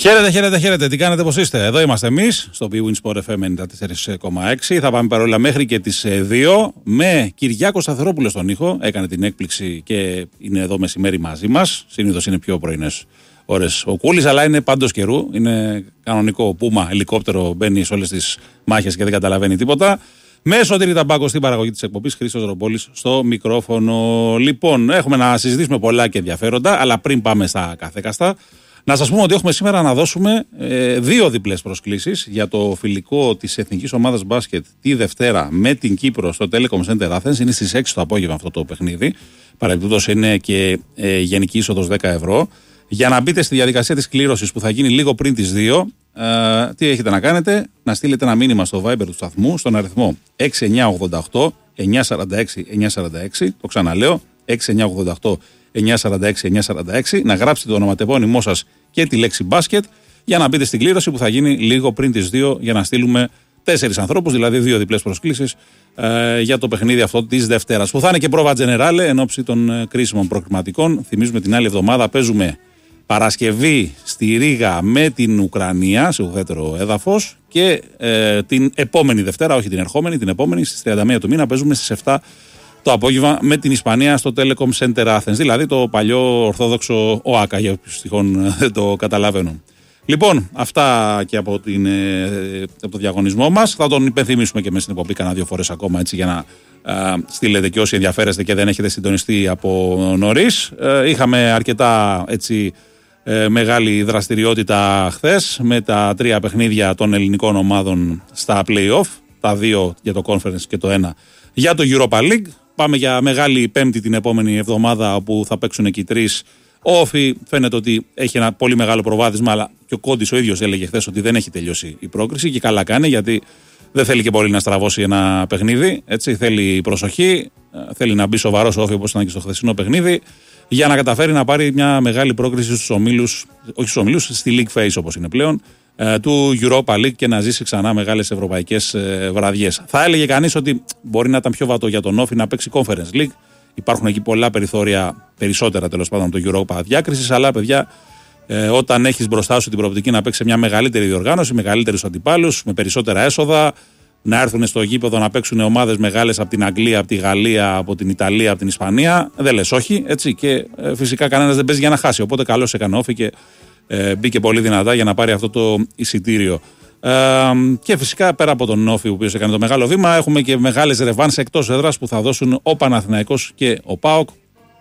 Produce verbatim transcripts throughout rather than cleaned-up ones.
Χαίρετε, χαίρετε, χαίρετε. Τι κάνετε, πώς είστε? Εδώ είμαστε εμείς, στο bwin sport εφ εμ ενενήντα τέσσερα κόμμα έξι. Θα πάμε παρόλα μέχρι και τις δύο με Κυριάκο Σταθερόπουλο στον ήχο. Έκανε την έκπληξη και είναι εδώ μεσημέρι μαζί μας. Συνήθως είναι πιο πρωινές ώρες ο Κούλης, αλλά είναι πάντως καιρού. Είναι κανονικό πούμα, ελικόπτερο, μπαίνει σε όλες τις μάχες και δεν καταλαβαίνει τίποτα. Με Σωτήρη Ταμπάκο στην παραγωγή της εκπομπής, Χρήστος Ρομπόλης στο μικρόφωνο. Λοιπόν, έχουμε να συζητήσουμε πολλά και ενδιαφέροντα, αλλά πριν πάμε στα καθέκαστα, να σας πούμε ότι έχουμε σήμερα να δώσουμε ε, δύο διπλές προσκλήσεις για το φιλικό της Εθνικής Ομάδας Μπάσκετ τη Δευτέρα με την Κύπρο στο Telecom Center Athens. Είναι στις έξι το απόγευμα αυτό το παιχνίδι. Παρεμπιπτόντως είναι και ε, γενική είσοδος δέκα ευρώ. Για να μπείτε στη διαδικασία της κλήρωσης που θα γίνει λίγο πριν τις δύο, ε, τι έχετε να κάνετε? Να στείλετε ένα μήνυμα στο Viber του σταθμού στον αριθμό έξι εννιά ογδόντα οκτώ εννιά σαράντα έξι εννιά σαράντα έξι. Το ξαναλέω, έξι εννιά ογδόντα οκτώ εννιά σαράντα έξι εννιά σαράντα έξι. Να γράψετε το ονοματεπώνυμό σας και τη λέξη μπάσκετ για να μπείτε στην κλήρωση που θα γίνει λίγο πριν τις δύο, για να στείλουμε τέσσερις ανθρώπους, δηλαδή δύο διπλές προσκλήσεις ε, για το παιχνίδι αυτό της Δευτέρας, που θα είναι και πρόβα τζενεράλε εν ώψη των ε, κρίσιμων προκριματικών. Θυμίζουμε την άλλη εβδομάδα παίζουμε Παρασκευή στη Ρήγα με την Ουκρανία σε ουδέτερο έδαφος και ε, την επόμενη Δευτέρα, όχι την ερχόμενη, την επόμενη στις τριάντα μία του μήνα παίζουμε στις επτά το απόγευμα με την Ισπανία στο Telecom Center Athens, δηλαδή το παλιό ορθόδοξο ΟΑΚΑ, για όποιους τυχόν δεν το καταλαβαίνουν. Λοιπόν, αυτά και από, την, από το διαγωνισμό μας. Θα τον υπενθυμίσουμε και μέσα στην εκπομπή κανένα δύο φορές ακόμα, έτσι, για να α, στείλετε και όσοι ενδιαφέρεστε και δεν έχετε συντονιστεί από νωρίς. Ε, είχαμε αρκετά έτσι, ε, μεγάλη δραστηριότητα χθες με τα τρία παιχνίδια των ελληνικών ομάδων στα play-off, τα δύο για το Conference και το ένα για το Europa League. Πάμε για μεγάλη Πέμπτη την επόμενη εβδομάδα, όπου θα παίξουν εκεί τρεις. Ο Όφι φαίνεται ότι έχει ένα πολύ μεγάλο προβάδισμα, αλλά και ο Κόντις ο ίδιος έλεγε χθες ότι δεν έχει τελειώσει η πρόκριση, και καλά κάνει, γιατί δεν θέλει και πολύ να στραβώσει ένα παιχνίδι. Έτσι, θέλει προσοχή, θέλει να μπει σοβαρός ο Όφι, όπως ήταν και στο χθεσινό παιχνίδι, για να καταφέρει να πάρει μια μεγάλη πρόκριση στους ομίλους, όχι στους ομίλους, στη League Phase όπως είναι πλέον, του Europa League, και να ζήσει ξανά μεγάλες ευρωπαϊκές βραδιές. Θα έλεγε κανείς ότι μπορεί να ήταν πιο βατό για τον Όφι να παίξει Conference League. Υπάρχουν εκεί πολλά περιθώρια, περισσότερα τέλος πάντων, από το Europa διάκρισης, αλλά παιδιά, ε, όταν έχεις μπροστά σου την προοπτική να παίξει μια μεγαλύτερη διοργάνωση, μεγαλύτερους αντιπάλους, με περισσότερα έσοδα, να έρθουν στο γήπεδο να παίξουν ομάδες μεγάλες από την Αγγλία, από τη Γαλλία, από την Ιταλία, από την Ισπανία, δεν λες όχι, έτσι, και ε, φυσικά κανένας δεν παίζει για να χάσει. Οπότε καλώς έκανε Όφι και ε, μπήκε πολύ δυνατά για να πάρει αυτό το εισιτήριο. Ε, και φυσικά πέρα από τον Όφι, ο οποίος έκανε το μεγάλο βήμα, έχουμε και μεγάλες ρεβάνς εκτός έδρας που θα δώσουν ο Παναθηναϊκός και ο ΠΑΟΚ.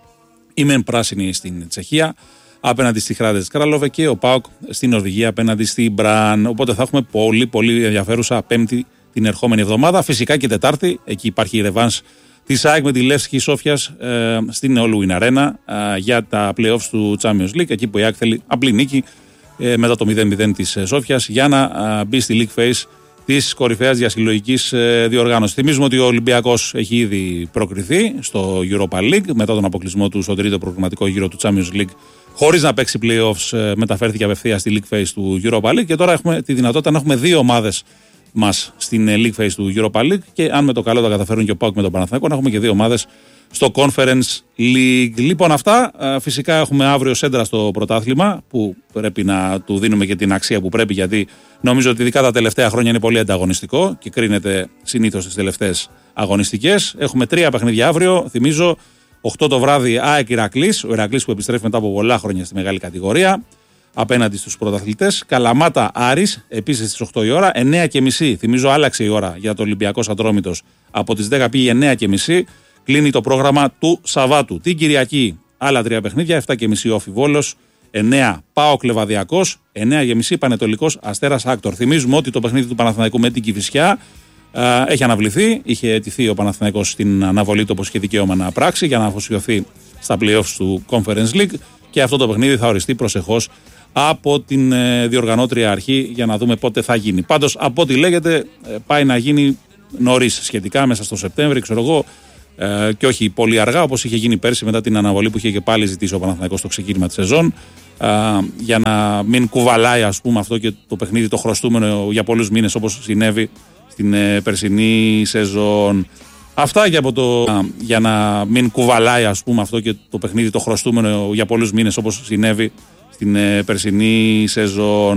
Η μεν πράσινη στην Τσεχία απέναντι στη Hrádec Králové και ο ΠΑΟΚ στην Νορβηγία απέναντι στη Μπραν. Οπότε θα έχουμε πολύ πολύ ενδιαφέρουσα Πέμπτη την ερχόμενη εβδομάδα. Φυσικά και Τετάρτη, εκεί υπάρχει η ρεβάνς της ΑΕΚ με τη Λεύσκη Σόφιας ε, στην All-Win Arena ε, για τα playoffs του Champions League, εκεί που η ΑΕΚ θέλει απλή νίκη ε, μετά το μηδέν μηδέν της Σόφιας, για να ε, μπει στη League Phase της κορυφαίας διασυλλογικής ε, διοργάνωσης. Θυμίζουμε ότι ο Ολυμπιακός έχει ήδη προκριθεί στο Europa League μετά τον αποκλεισμό του στο τρίτο προκριματικό γύρο του Champions League, χωρίς να παίξει playoffs, ε, μεταφέρθηκε απευθείας στη League Phase του Europa League, και τώρα έχουμε τη δυνατότητα να έχουμε δύο ομάδες μας στην League Phase του Europa League, και αν με το καλό τα καταφέρουν και ο ΠΑΟΚ με τον Παναθηναϊκό, να έχουμε και δύο ομάδες στο Conference League. Λοιπόν, αυτά. Φυσικά έχουμε αύριο σέντρα στο πρωτάθλημα, που πρέπει να του δίνουμε και την αξία που πρέπει, γιατί νομίζω ότι ειδικά τα τελευταία χρόνια είναι πολύ ανταγωνιστικό και κρίνεται συνήθως στις τελευταίες αγωνιστικές. Έχουμε τρία παιχνίδια αύριο. Θυμίζω, οκτώ το βράδυ ΑΕΚ Ηρακλής, ο Ηρακλής που επιστρέφει μετά από πολλά χρόνια στη μεγάλη κατηγορία, απέναντι στους πρωταθλητές. Καλαμάτα Άρης, επίσης στις οκτώ η ώρα. εννέα και μισή, θυμίζω άλλαξε η ώρα για το Ολυμπιακός Ατρόμητος. Από τις δέκα πήγε εννέα και μισή. Κλείνει το πρόγραμμα του Σαββάτου. Την Κυριακή άλλα τρία παιχνίδια. επτά και μισή Όφι Βόλος. εννέα ΠΑΟΚ Λεβαδιακός. εννέα και μισή Πανετολικός Αστέρας Άκτορ. Θυμίζουμε ότι το παιχνίδι του Παναθηναϊκού με την Κηφισιά α, έχει αναβληθεί. Είχε αιτηθεί ο Παναθηναϊκός στην αναβολή του, όπως είχε δικαίωμα να πράξει, για να αφοσιωθεί στα playoffs του Conference League. Και αυτό το παιχνίδι θα οριστεί προσεχώς από την ε, διοργανώτρια αρχή, για να δούμε πότε θα γίνει. Πάντως, από ό,τι λέγεται, ε, πάει να γίνει νωρίς σχετικά, μέσα στο Σεπτέμβρη, ξέρω εγώ, ε, και όχι πολύ αργά, όπως είχε γίνει πέρσι μετά την αναβολή που είχε και πάλι ζητήσει ο Παναθηναϊκός στο ξεκίνημα της σεζόν, ε, για να μην κουβαλάει, ας πούμε, αυτό και το παιχνίδι το χρωστούμενο για πολλούς μήνες, όπως συνέβη στην ε, περσινή σεζόν. Αυτά και από το, για να μην κουβαλάει, ας πούμε, αυτό και το παιχνίδι το χρωστούμενο για πολλούς μήνες, όπως συνέβη στην ε, περσινή σεζόν.